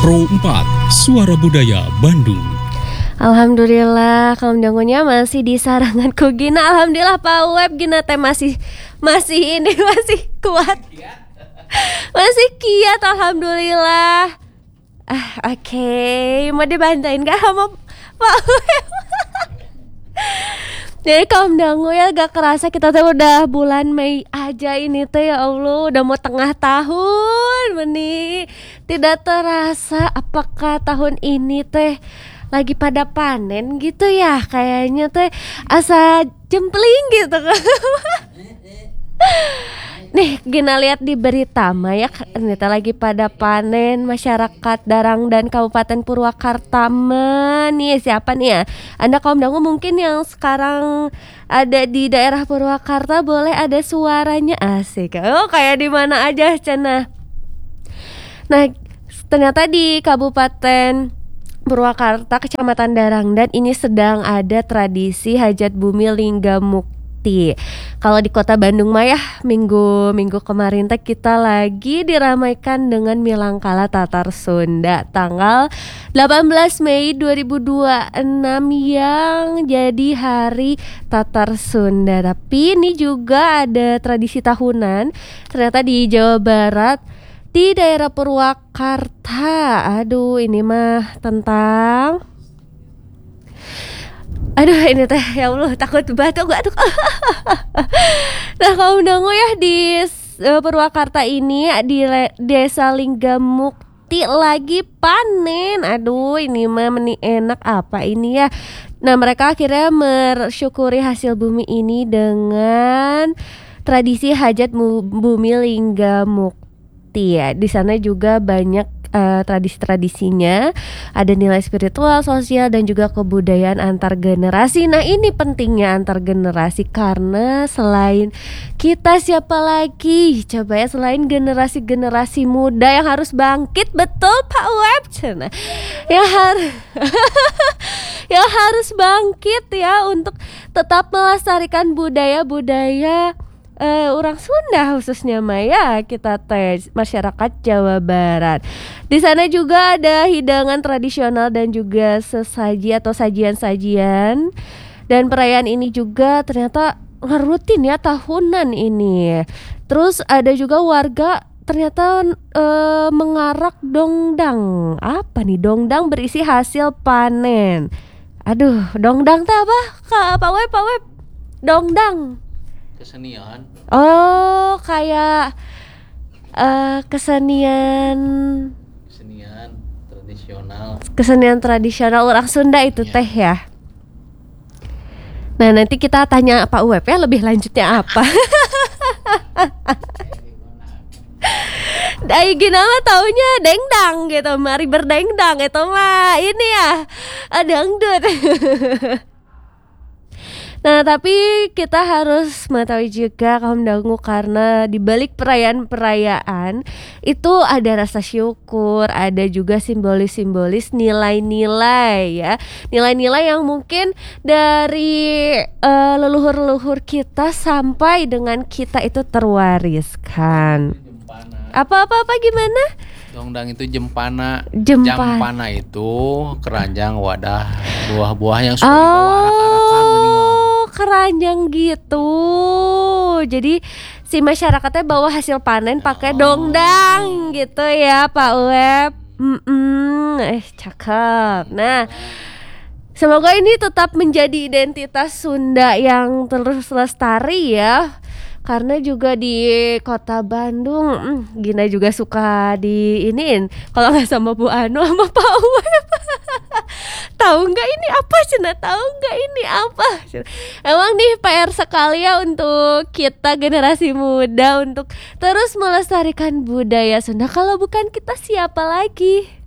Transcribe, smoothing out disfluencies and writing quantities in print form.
Pro 4, Suara Budaya Bandung. Alhamdulillah, kaum dangunya masih di saranganku Gina. Alhamdulillah Pak Web Gina teh masih ini masih kuat. Masih kiat alhamdulillah. Oke. Mau dibantuin gak sama Pak Web? Jadi kaum dangu ya, gak kerasa kita tuh udah bulan Mei aja ini tuh, ya Allah, udah mau tengah tahun meni. Tidak terasa apakah tahun ini teh lagi pada panen gitu ya, kayaknya teh asa jempling gitu. Nih Gina lihat di berita mah ya, ternyata lagi pada panen masyarakat Darang dan Kabupaten Purwakarta. Nih siapa nih ya? Anda kaum dangu mungkin yang sekarang ada di daerah Purwakarta, boleh ada suaranya, asik. Oh kayak di mana aja cenah. Nah ternyata di Kabupaten Purwakarta, Kecamatan Darang, dan ini sedang ada tradisi Hajat Bumi Lingga Mukti. Kalau di Kota Bandung mah ya, minggu kemarin teh kita lagi diramaikan dengan Milangkala Tatar Sunda tanggal 18 Mei 2026 yang jadi hari Tatar Sunda. Tapi ini juga ada tradisi tahunan ternyata di Jawa Barat, di daerah Purwakarta. Aduh, ini mah tentang ini teh, ya Allah, takut batuk. Nah, kaum dangu ya, di Purwakarta ini di Desa Lingga Mukti lagi panen. Aduh, ini mah enak apa ini ya. Nah, mereka akhirnya bersyukuri hasil bumi ini dengan tradisi Hajat Bumi Lingga Mukti ya. Di sana juga banyak tradisi-tradisinya, ada nilai spiritual, sosial, dan juga kebudayaan antar generasi. Nah ini pentingnya antar generasi, karena selain kita siapa lagi coba ya, selain generasi muda yang harus bangkit, betul Pak Web, yang harus bangkit ya untuk tetap melestarikan budaya orang Sunda khususnya Maya, kita masyarakat Jawa Barat. Di sana juga ada hidangan tradisional dan juga sesaji atau sajian-sajian. Dan perayaan ini juga ternyata rutin ya, tahunan ini. Terus ada juga warga ternyata mengarak dongdang. Apa nih dongdang berisi hasil panen? Aduh, dongdang teh apa? Pak Web, dongdang. Kesenian. Oh, kayak kesenian tradisional orang Sunda itu teh ya. Nah, nanti kita tanya Pak Web ya lebih lanjutnya apa. Gina mah taunya dengdang gitu, mari berdengdang itu mah ini ya, dangdut. Nah tapi kita harus mengetahui juga kaum dangu, karena di balik perayaan itu ada rasa syukur, ada juga simbolis nilai-nilai ya, nilai-nilai yang mungkin dari leluhur-leluhur kita sampai dengan kita itu terwariskan. Apa gimana? Dongdang itu jempana itu keranjang wadah buah-buah yang suka dibawa arak-arakan. Keranjang gitu. Jadi si masyarakatnya bawa hasil panen pakai dongdang gitu ya Pak Web. Cakep. Nah, semoga ini tetap menjadi identitas Sunda yang terus lestari ya. Karena juga di Kota Bandung, Gina juga suka diiniin kalau nggak sama Bu Anu sama Pak Web. Tahu nggak ini apa Cina? Tahu nggak ini apa? Emang nih PR sekali ya untuk kita generasi muda untuk terus melestarikan budaya Sunda. Kalau bukan kita siapa lagi?